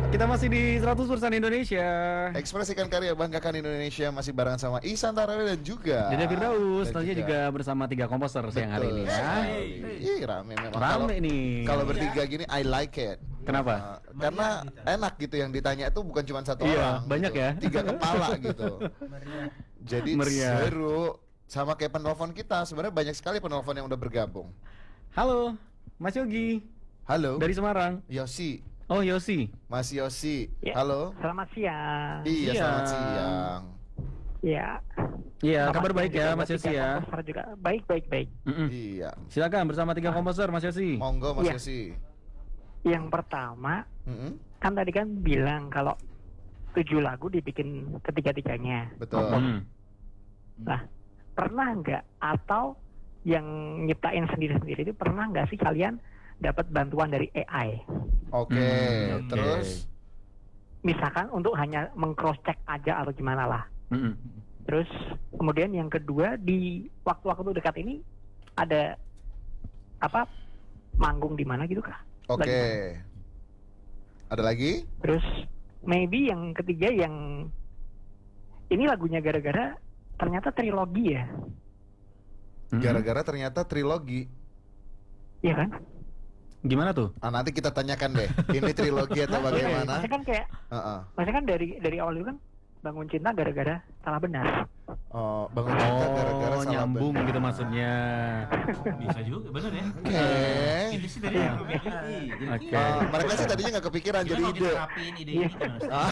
Kita masih di 100% Indonesia. Ekspresikan karya, banggakan Indonesia. Masih barengan sama Ihsan Tarare dan juga Dede Firdaus, dan tentunya juga bersama 3 komposer siang hari ini ya. Ih, rame memang. Rame nih. Kalau bertiga gini, I like it. Kenapa? Karena enak gitu, yang ditanya itu bukan cuma satu Iya, orang. banyak gitu. ya. 3 kepala gitu. Jadi Meriah. seru. Sama kayak penelpon kita, sebenarnya banyak sekali penelpon yang udah bergabung. Halo, Mas Yogi Halo. dari Semarang. Yosi. Oh, Yosi. Mas Yosi. Ya, Halo. Selamat siang. Iya, Iya. selamat siang. Ya. Iya, Selamat kabar siang baik juga ya buat Mas Yosi tiga ya. komposer juga. Baik. Mm-mm. Iya. Silakan bersama 3 komposer Mas Yosi. Monggo Mas Iya. Yosi. Yang pertama, Mm-mm. kan tadi kan bilang kalau 7 lagu dibikin ketiga-tiganya. Betul. Hmm. Nah, pernah nggak atau yang nyiptain sendiri-sendiri itu pernah nggak sih kalian dapat bantuan dari AI? Oke. Oke. Terus Misalkan untuk hanya meng-cross check aja atau gimana lah. Mm-mm. Terus kemudian yang kedua, di waktu-waktu dekat ini ada apa manggung di mana gitu kah? oke. Lagi. Ada lagi? Terus maybe yang ketiga yang ini lagunya gara-gara ternyata trilogi ya, Mm-mm. Gara-gara ternyata trilogi. iya kan? Gimana tuh? Nanti kita tanyakan deh. Ini trilogi atau bagaimana? Maksudnya kan kayak, Heeh. maksudnya kan dari awal itu kan bangun cinta gara-gara salah benar. Oh, bangun cinta gara-gara Oh, salah nyambung benar. gitu maksudnya. Bisa juga, bener ya. Oke. Ini sih tadi yang gue pikir. Oke. Mereka sih tadinya nggak kepikiran jadi Jadi ide. kita rapiin ide ini gimana? Ah,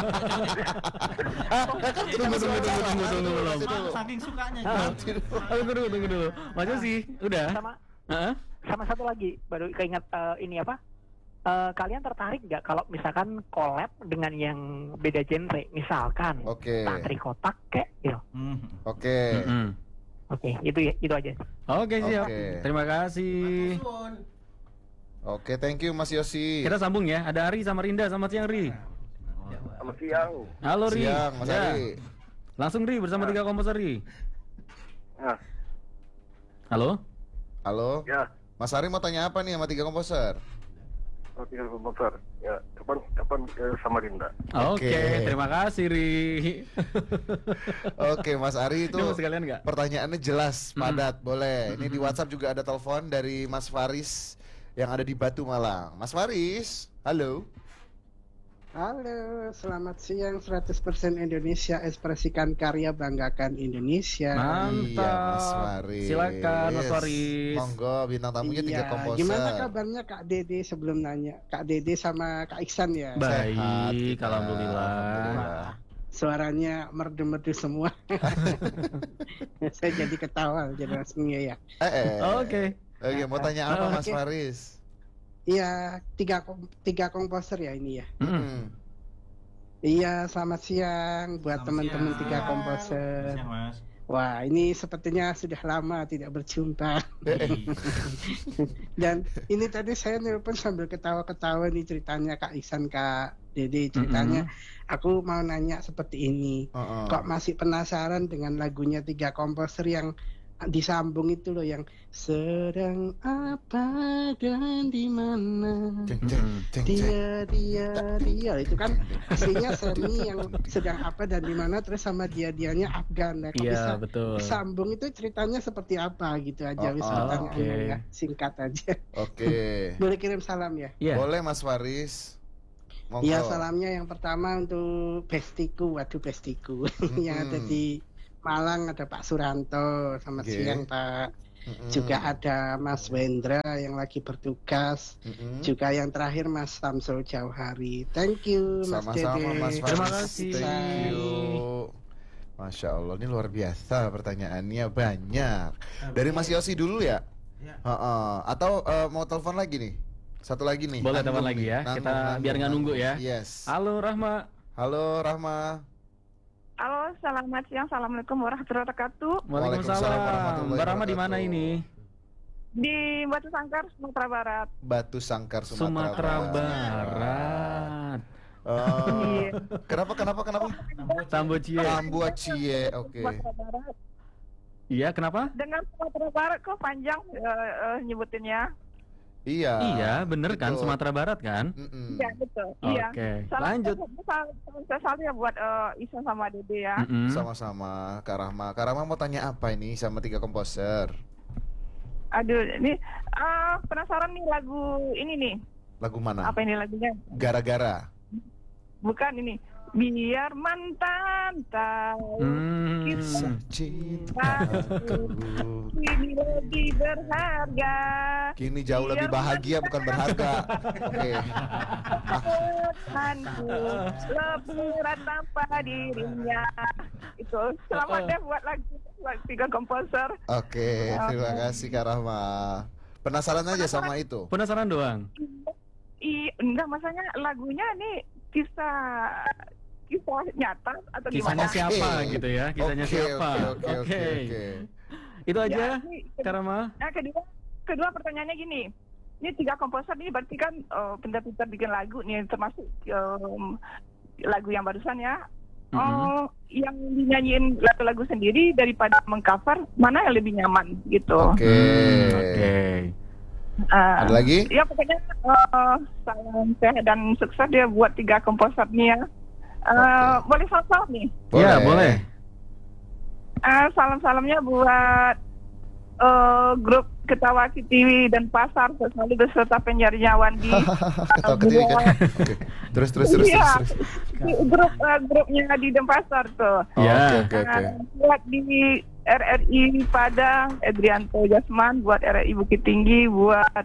kan kita masih wawancara. tunggu, belum. Masih dulu. Saking sukanya. Tunggu dulu. Mas Yosi, udah? Sama Heeh. sama satu lagi baru keinget ini apa? Kalian tertarik nggak kalau misalkan collab dengan yang beda genre, misalkan Oke. Tantri Kotak kayak gitu. Oke. Mm-mm. Oke, itu aja. Oke, siap. Oke. Terima kasih. Oke, thank you Mas Yosi. Kita sambung ya. Ada Ari sama Rinda. Selamat siang, Ri. Selamat siang. Halo, Ri. Siang, Mas Ya. Ari. Langsung Ri bersama 3 komposer, Ri. Nah, Halo? Halo. ya, Mas Ari mau tanya apa nih sama 3 komposer? tinggal komputer. Ya, kapan ke Samarinda? Oke, terima kasih, Ri. Oke, Mas Ari itu Ini mau sekalian nggak? pertanyaannya jelas, padat, boleh. Ini di WhatsApp juga ada telepon dari Mas Faris yang ada di Batu Malang. Mas Faris, halo. Halo, selamat siang 100% Indonesia, ekspresikan karya, banggakan Indonesia. Mantap. Iya, Mas Faris. Silakan, Mas Faris. Monggo, bintang tamunya 3 komposer. Gimana kabarnya Kak Dede sebelum nanya? Kak Dede sama Kak Iksan ya? Baik, Sehat kita. alhamdulillah. Suaranya merdu-merdu semua. Saya jadi ketawa, jadi langsung ya. Oke. Oke, mau tanya apa Mas Oke. Faris? Iya, tiga komposer ya ini ya. Mm-mm. Iya, selamat siang buat Selamat teman-teman siang. 3 komposer. Siang, Mas. Wah, ini sepertinya sudah lama tidak berjumpa. Dan ini tadi saya nelpon sambil ketawa-ketawa nih ceritanya Kak Iksan, Kak Dede ceritanya. Aku mau nanya seperti ini. Kok masih penasaran dengan lagunya 3 komposer yang disambung itu loh, yang sedang apa dan di mana dia itu kan aslinya Semi yang sedang apa dan di mana, terus sama dianya Afgan. Nah, kok Iya, bisa betul. disambung itu ceritanya seperti apa gitu aja. Wis pertanyaannya oke. ya, singkat aja. Oke. Boleh kirim salam ya? Iya. Boleh Mas Faris. Monggo. Iya, salamnya yang pertama untuk bestiku, waduh bestiku yang ada di Malang, ada Pak Suranto, selamat Oke. siang Pak. Juga ada Mas Wendra yang lagi bertugas. Juga yang terakhir Mas Samsul Jauhari. Thank you Mas Sama-sama Dede. Mas Faris. Terima kasih. Thank you. Masya Allah, ini luar biasa pertanyaannya banyak. Dari Mas Yosi dulu ya? Ya. Atau mau telepon lagi nih? Satu lagi nih. Boleh Nanggung telepon lagi nih. ya. Kita biar nggak nunggu ya. Yes. Halo, Rahma. Halo Rahma. Halo, selamat siang. Assalamualaikum warahmatullahi wabarakatuh. Waalaikumsalam Waalaikumsalam. warahmatullahi Mbak Rahma di mana wabarakatuh. ini? Di Batu Sangkar, Sumatera Barat. Batu Sangkar Sumatera Barat. Oh. Iya. Kenapa? Sambocie. Kambuacie. Oke. Sumatera Barat. Iya, kenapa? Dengan Sumatera Barat kok panjang nyebutinnya. Iya. Iya, bener kan? betul. Sumatera Barat kan? Mm-mm. Iya betul. Iya. Oke, Salam lanjut. saya selalu ya buat Isa sama Dede ya. Mm-mm. Sama-sama Kak Rahma. Kak Rahma mau tanya apa ini sama 3 komposer? Aduh, ini penasaran nih lagu ini nih. Lagu mana? Apa ini lagunya? Gara-gara. Bukan ini. Biar mantan tahu Hmm. Cintaku ini lebih berharga. kini jauh lebih bahagia bukan berharga. Oke. Tuhanku lebih berat tanpa dirinya. Itu selamat deh buat lagu 3 komposer. Oke, terima kasih Kak Rahma. Penasaran aja sama itu. Penasaran doang. Enggak, masanya lagunya nih kisah nyata atau Kisahnya gimana? siapa gitu ya? Kisahnya Oke, siapa? Oke. Itu aja, Ya, ini- Kak Rahma. Nah, kedua pertanyaannya gini. Ini 3 komposer ini berarti kan pintar-pintar bikin lagu nih, termasuk lagu yang barusan ya. Yang dinyanyiin lagu-lagu sendiri daripada mengcover, mana yang lebih nyaman gitu. Oke. Oke. Ada lagi? Ya pokoknya salam sehat dan sukses dia buat 3 komposer nih ya. Boleh salam-salam nih. Ya, boleh. Salam-salamnya buat grup Ketawa Kitiwi dan Pasar selalu beserta penyiarnya Wandi. Ketawa Ketiwi kan. Oke. Terus. Iya, grupnya di Denpasar tuh. Ya. Oke. Buat di RRI Padang, Edrianto Jasman, buat RRI Bukit Tinggi, buat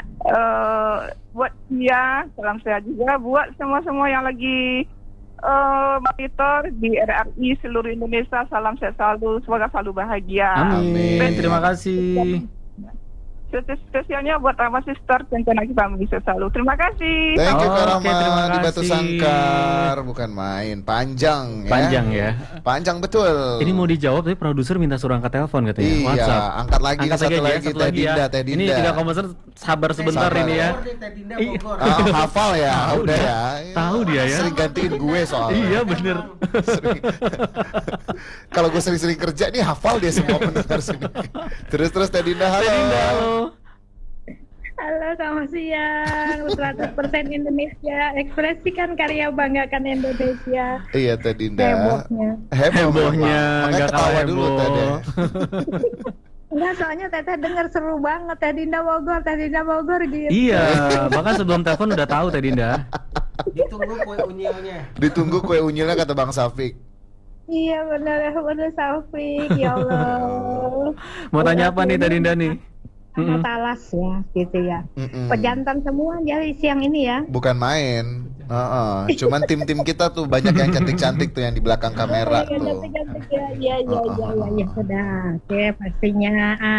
dia, salam sehat juga, buat semua yang lagi monitor di RRI seluruh Indonesia, salam sehat selalu, semoga selalu bahagia. Amin. Terima kasih. Spesialnya buat Rama Sister dan Tenaki Family selalu. Terima kasih. Thank you Kak Oke, Rahma terima di Batu kasih. Sangkar. Bukan main, panjang ya. Panjang ya. Panjang betul. Ini mau dijawab tapi produser minta suruh angkat telepon katanya. Iya, WhatsApp. angkat lagi Angkat satu aja, lagi satu Teh lagi ya. Dinda, Teh Ini Dinda. 3 komposer sabar sebentar Sabar. ini ya. Oh, hafal ya, Tahu udah dia. ya. Tahu dia ya. Sering gantiin gue soalnya. Iya bener. Sering. Kalau gue sering-sering kerja nih hafal dia semua pendengar sini. Terus Teh Dinda, halo. Teh Dinda, halo. Halo, selamat siang. 100% Indonesia. Ekspresikan karya, banggakan Indonesia. Iya Teh Dinda. Hebohnya. Hebohnya, Makanya nggak kalah ketawa dulu Teh deh. heboh. Enggak, soalnya Teteh dengar seru banget. Teh Dinda Bogor gitu. Iya, bahkan sebelum telepon udah tahu Teh Dinda. Ditunggu kue unyilnya kata Bang Safik. Iya benar Saufik. Ya Allah. Mau tanya apa nih Teh Dinda nih? Sama talas ya, gitu ya. Mm-mm. Pejantan semua jadi siang ini ya. Bukan main. Cuman tim-tim kita tuh banyak yang cantik-cantik tuh yang di belakang kamera Iya, tuh. cantik-cantik ya. Ya sudah. Oke, pastinya.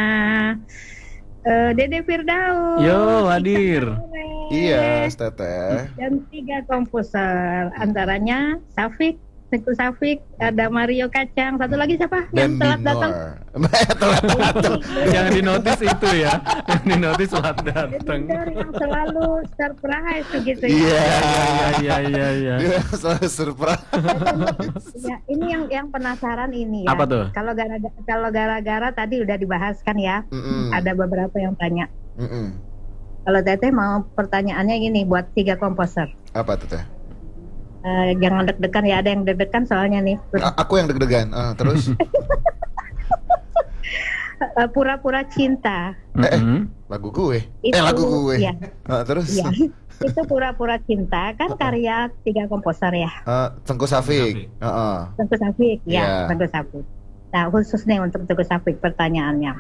Dede Firdaus. Yo, hadir. Iya, Teteh. Dan 3 komposer, antaranya Safik, Teguh Safik, ada Mario Kacang, satu lagi siapa yang telat datang? Telat datang. Yang dinotis itu ya. Yang dinotis telat datang. Editor yang selalu surprise gitu ya. Iya. Iya. Dia selalu surprise. Ya, ini yang penasaran ini ya. Apa tuh? Kalau gara-gara tadi udah dibahas kan ya. Mm-mm. Ada beberapa yang tanya. Mm-mm. Kalau Teteh mau pertanyaannya gini buat 3 komposer. Apa tuh Teh? Jangan deg-degan ya, ada yang deg-degan soalnya nih. Aku yang deg-degan. Terus? Pura-pura cinta. Lagu gue. Itu, Lagu gue. Ya. Terus? Ya. Itu pura-pura cinta kan karya 3 komposer ya. Tengku Safik. Teguh Safik Iya. ya, Teguh Safik. Nah, khusus nih untuk Teguh Safik pertanyaannya.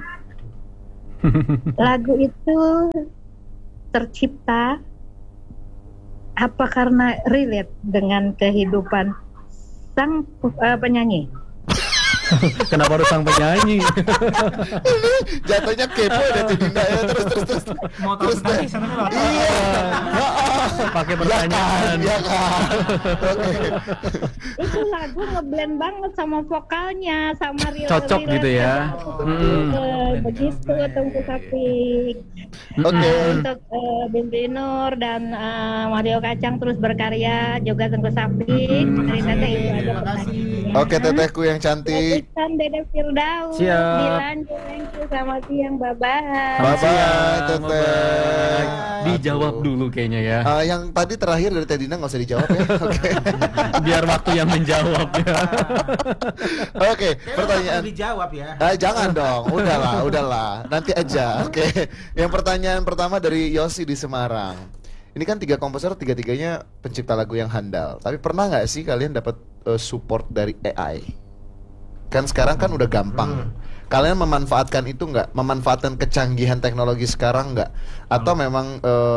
Lagu itu tercipta apa karena relate dengan kehidupan sang penyanyi? Kenapa harus sang penyanyi? Jatuhnya kepo deh Teh Dinda ya. Terus. Mau tahu tentang kisah tapi Iya. pakai pertanyaan. Ya kan. Oke. Itu lagu ngeblend banget sama vokalnya, sama real. Cocok gitu ya. Begitu Tengku Sapik. Oke. Untuk Bimbi Nur dan Mario Kacang terus berkarya juga Tengku Sapik. Ceritanya itu aja pertanyaan. Oke, tetehku yang cantik. Pesan Dede Firdaus. Siap. Dilanjut, thank you. Selamat siang, bye-bye. Bye-bye, teteh. Dijawab dulu kayaknya ya. Yang tadi terakhir dari Tedina nggak usah dijawab ya. Oke. Biar waktu yang menjawab ya. Oke, pertanyaan. Dijawab ya. Jangan dong, udahlah, nanti aja. Oke, yang pertanyaan pertama dari Yosi di Semarang. Ini kan 3 komposer, 3-tiganya pencipta lagu yang handal. Tapi pernah nggak sih kalian dapat support dari AI? Kan sekarang kan udah gampang. Kalian memanfaatkan itu nggak? Memanfaatkan kecanggihan teknologi sekarang nggak? Atau memang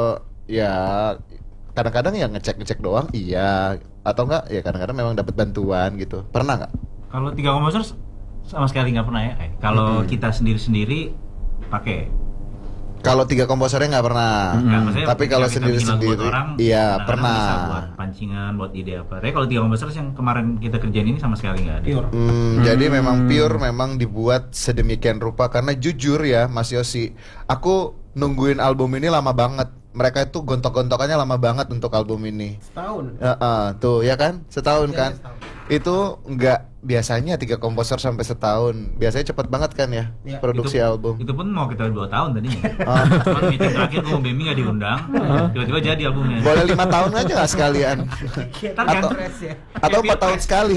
ya kadang-kadang ya ngecek doang, iya. Atau enggak ya kadang-kadang memang dapat bantuan gitu. Pernah nggak? Kalau 3 komposer sama sekali nggak pernah ya. Kalau kita sendiri-sendiri pakai. Kalau 3 komposernya nggak pernah. Tapi kalau sendiri-sendiri, iya pernah. Bisa buat pancingan, buat ide apa. Tapi kalau 3 komposer yang kemarin kita kerjain ini sama sekali nggak ada. Jadi memang pure, memang dibuat sedemikian rupa. Karena jujur ya Mas Yosi, aku nungguin album ini lama banget. Mereka itu gontok-gontokannya lama banget untuk album ini. Setahun. Tuh ya kan, setahun Ya, kan. setahun. Itu nggak biasanya 3 komposer sampai setahun. Biasanya cepet banget kan ya, Ya, produksi album. Itu pun mau kita 2 tahun tadinya. Cuman meeting terakhir gue Bemi nggak diundang, tiba-tiba jadi albumnya. Boleh 5 tahun aja nggak sekalian? Atau Atau 4 tahun sekali,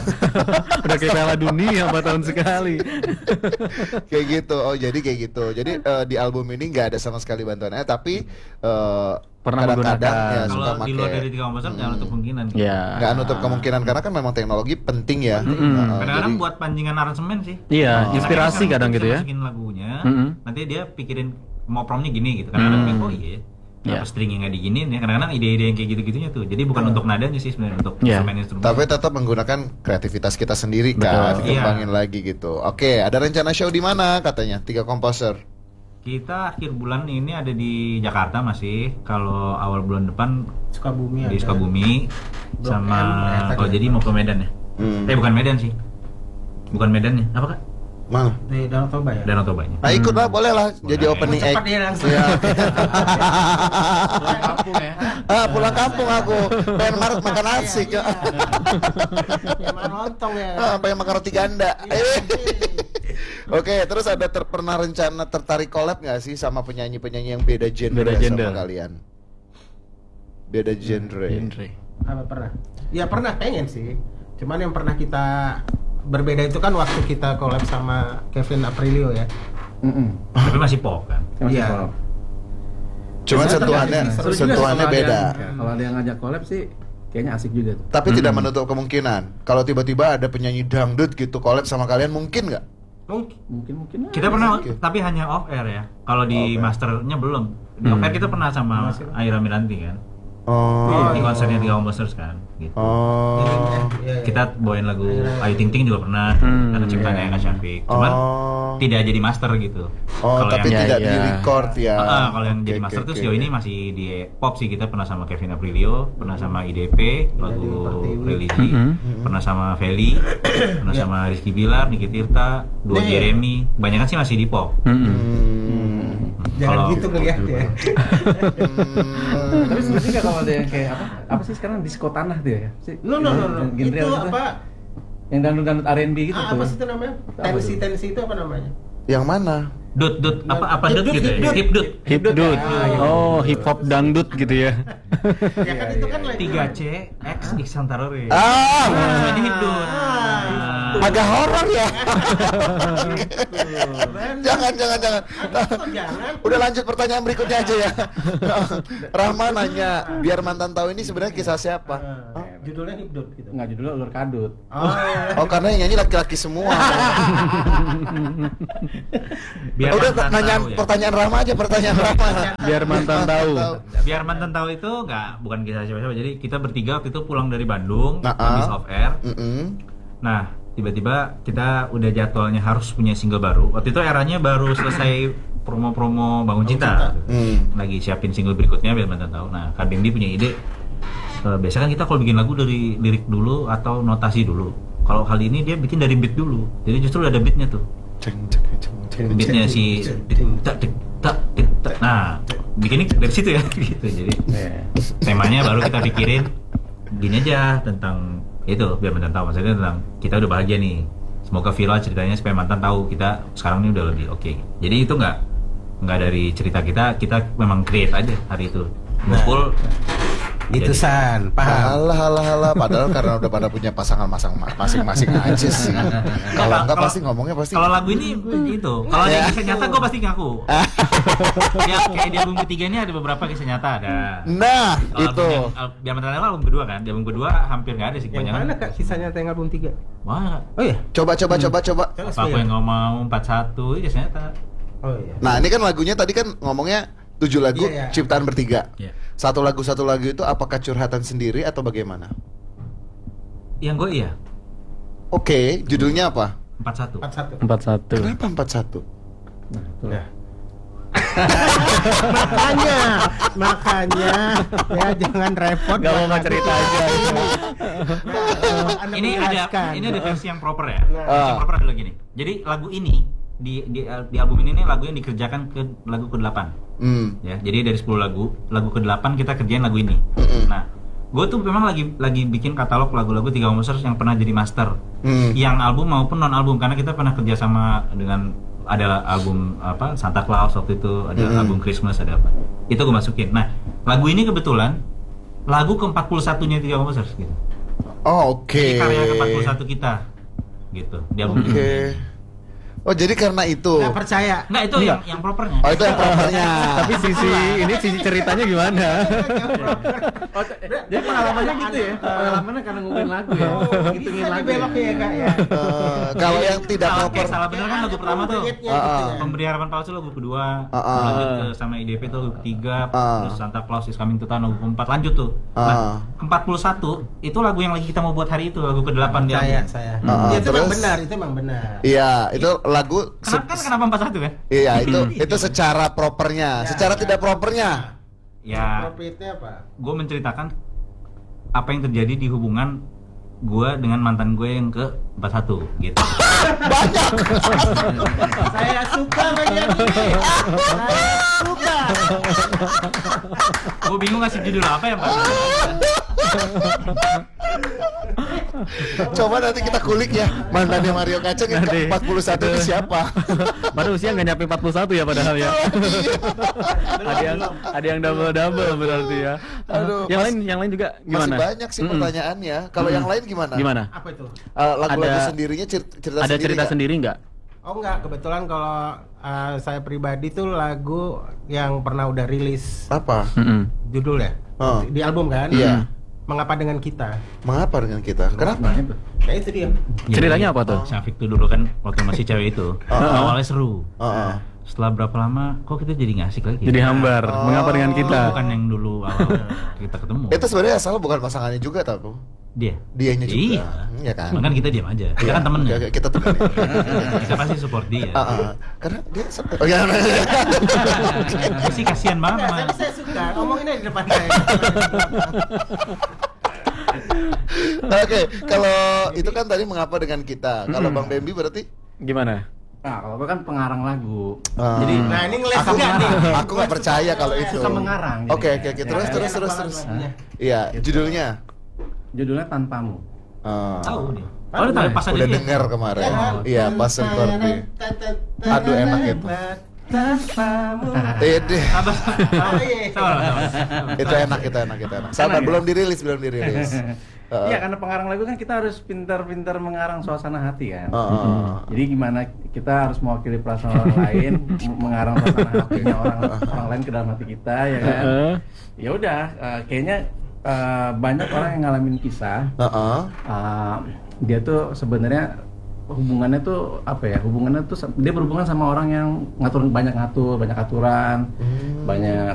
Udah kayak Piala Dunia 4 tahun sekali. Kayak gitu. Oh jadi kayak gitu. Jadi di album ini nggak ada sama sekali bantuannya, tapi Pernah kadang-kadang menggunakan. ya suka Kalau di luar pakai. dari 3 komposer jangan nutup kemungkinan. Ya. Nggak nutup kemungkinan karena kan memang teknologi penting ya. Kadang-kadang Jadi- buat pancingan aransemen sih. Iya, inspirasi kadang gitu ya. Masukin lagunya, Mm-mm. nanti dia pikirin mau promnya gini gitu. Kadang-kadang oh iya. Kenapa stringnya nggak diginiin ya? Kadang-kadang ide-ide yang kayak gitu-gitunya tuh. Jadi bukan untuk nadanya sih sebenarnya, untuk instrumen-instrumen. Tapi tetap menggunakan kreativitas kita sendiri kan, Betul. dikembangin lagi gitu. Oke, ada rencana show di mana katanya? 3 komposer. Kita akhir bulan ini ada di Jakarta masih. Kalau awal bulan depan Sukabumi di ada. Sukabumi Blok sama M, kalau jadi mau ke Medan ya. Bukan Medan sih. Bukan Medannya. Apa Kak? Mana? Di Danau Toba ya. Danau Tobanya. Nah ikutlah, boleh lah jadi opening act. Cepat dia langsung. Iya. Pulang kampung ya. Pulang kampung aku. Pengen makan nasi. Emang lontong ya. Pengen makan roti ganda. Oke, terus ada pernah rencana tertarik collab nggak sih sama penyanyi-penyanyi yang beda genre Beda sama gender. kalian? Beda genre. Apa pernah? Ya pernah, pengen sih. Cuman yang pernah kita berbeda itu kan waktu kita collab sama Kevin Aprilio ya. Tapi masih pop kan. Iya. Cuman Sebenarnya sentuhannya beda. Kalau ada yang ngajak collab sih kayaknya asik juga tuh. Tapi tidak menutup kemungkinan kalau tiba-tiba ada penyanyi dangdut gitu collab sama kalian, mungkin nggak? Mungkin Kita pernah, tapi hanya off air ya. Kalau di masternya belum. Di off air kita pernah sama Aira Miranti kan. Di konsernya 3 komposer kan gitu. Kita bawain lagu Ayu Ting Ting juga pernah, karena ciptaan Eka Syafiq. Cuman tidak jadi master gitu. Kalau tapi yang tidak di record ya. Kalau yang jadi master tuh sejauh ini masih di pop sih. Kita pernah sama Kevin Aprilio, pernah sama IDP lagu Religi, pernah sama Feli, pernah sama Rizky Bilar, Niki Tirta, Duo Jeremy. Banyak kan sih masih di pop. Jangan gitu ngeliat ya. Tapi sebenarnya nggak kalau ada yang kayak apa sih sekarang disco tanah tuh ya? No. Genre Itu apa? apa? Yang dangdut R&B gitu tuh. Apa sih itu namanya? Tensi itu apa namanya? Yang mana? Dut apa dut gitu ya? Hip dut. Hip dut. Oh, hip hop dangdut gitu ya. Ya kan itu kan lagi 3C X Iksan Tarore. Ini hip dut. Agak horor ya. Jangan. Jangan. Udah lanjut pertanyaan berikutnya aja ya. Rahma nanya, biar mantan tahu ini sebenarnya kisah siapa? Judulnya Hipdut gitu. Enggak, judulnya Ulur Kadut. Oh, karena yang nyanyi laki-laki semua. Biar Udah mantan nanya tahu ya. pertanyaan Rahma aja, pertanyaan Rahma. Biar mantan tahu. Biar mantan tahu itu bukan kisah siapa-siapa. Jadi kita bertiga waktu itu pulang dari Bandung, Nah, habis off air. Nah, tiba-tiba kita udah jadwalnya harus punya single baru. Waktu itu eranya baru selesai promo-promo Bangun Cinta. Lagi siapin single berikutnya biar mantan tahu. Nah, Kak Dendi punya ide. Biasanya kan kita kalau bikin lagu dari lirik dulu atau notasi dulu. Kalau kali ini dia bikin dari beat dulu. Jadi justru ada beatnya tuh. Beatnya si tak. Nah, bikinnya dari situ ya gitu. Jadi temanya baru kita pikirin gini aja tentang itu biar mantan tahu. Maksudnya tentang kita udah bahagia nih. Semoga viral ceritanya supaya mantan tahu kita sekarang ini udah lebih oke. Jadi itu nggak dari cerita kita memang create aja hari itu. Ngumpul. Itu San, paham. Halah, padahal karena udah pada punya pasangan masing-masing aja sih. Kalau enggak pasti ngomongnya pasti. Kalau lagu ini itu, kalau ada kisah nyata gue pasti ngaku. Ya kayak di album ketiga ini ada beberapa kisah nyata ada. Nah, itu. Biar mantan album kedua kan, di album kedua hampir nggak ada sih. Yang mana Kak kisah nyata yang album 3? Wah. Oh iya. Coba. Apa aku yang nggak mau 41 itu kisah nyata. Oh iya. Nah, ini kan lagunya tadi kan ngomongnya 7 lagu ciptaan bertiga. Satu lagu itu apakah curhatan sendiri atau bagaimana? Yang gue iya. Oke, judulnya apa? 41. Kenapa 41? Nah, makanya ya jangan repot. Gak mau cerita aja. Ini ada versi yang proper ya. Versi yang proper adalah gini. Jadi lagu ini di album ini nih lagu yang dikerjakan ke lagu ke-8. Ya, jadi dari 10 lagu ke-8 kita kerjain lagu ini. Nah, gue tuh memang lagi bikin katalog lagu-lagu 3 composers yang pernah jadi master. Yang album maupun non album karena kita pernah kerja sama dengan ada album apa Santa Claus waktu itu, ada album Christmas, ada apa. Itu gue masukin. Nah, lagu ini kebetulan lagu ke-41-nya 3 composers gitu. Oh, oke. Jadi karya ke-41 kita. Gitu. Di album ini. Oh, jadi karena itu. Nggak percaya. Nggak, itu yang propernya. Oh, itu yang propernya. Tapi sisi ceritanya gimana? Jadi pengalamannya gitu ya. Pengalamannya karena ngomongin lagu ya. Ngitungin lagu beloknya ya Kak ya. Kalau yang tidak proper. Salah bener kan lagu pertama tuh. Pemberi Harapan Palsu lagu kedua. Lanjut ke sama IDP tuh lagu ketiga. Terus Santa Claus is Coming to Town lagu keempat. Lanjut tuh. Nah, ke-41 itu lagu yang lagi kita mau buat hari itu, lagu ke-8 dia. Saya. Itu memang benar. Iya, itu lagu kenapa 41 kan? Iya, itu secara propernya. Secara tidak propernya. Ya. Propernya apa? Gue menceritakan apa yang terjadi di hubungan gue dengan mantan gue yang ke-41 gitu. Banyak. Saya suka bagian ini. Saya suka. Gue bingung ngasih judul apa ya, Pak. Coba nanti kita kulik ya mantannya Mario Kacang yang ke-41 itu siapa? Baru usia nggak nyampe 41 ya padahal ya. ada yang double berarti ya. Aduh, yang lain juga gimana? Masih banyak sih pertanyaannya. Kalau yang lain gimana? Apa itu? Lagu-lagu sendirinya cerita ada cerita sendiri nggak? Oh enggak, kebetulan kalau saya pribadi tuh lagu yang pernah udah rilis. Apa? Judulnya di album kan? Iya. Mengapa dengan kita? Mengapa dengan kita? Kenapa? Ya itu dia. Ceritanya apa tuh? Syafiq tuh dulu kan waktu masih cewek itu awalnya seru. Setelah berapa lama kok kita jadi nggak asik lagi? Jadi hambar. Mengapa dengan kita? Bukan yang dulu awal kita ketemu. Itu sebenarnya asal bukan pasangannya juga tahu. Dianya juga. Iya kan? Kan kita diam aja. Kita kan temennya. Kita temen. Kita pasti support dia. Karena dia sih kasihan banget. Tapi saya suka. Ngomongin aja di depan saya. Oke, kalau itu kan tadi mengapa dengan kita. Kalau Bang Bambi berarti gimana? Nah, kalau gue kan pengarang lagu. Jadi ini ngeles aku nggak percaya kalau itu. Suka mengarang. Oke. Terus. Iya, judulnya Tanpamu. Tahu nih. Udah dengar kemarin. Iya, pas seperti. Aduh, enak itu. Itu enak. Sabar, belum dirilis. Iya, karena pengarang lagu kan kita harus pintar-pintar mengarang suasana hati kan. Jadi gimana kita harus mewakili perasaan orang lain, mengarang suasana hatinya orang lain ke dalam hati kita, ya kan. Ya udah, kayaknya banyak orang yang ngalamin kisah. Dia tuh sebenarnya hubungannya tuh apa ya? Hubungannya tuh dia berhubungan sama orang yang banyak aturan, banyak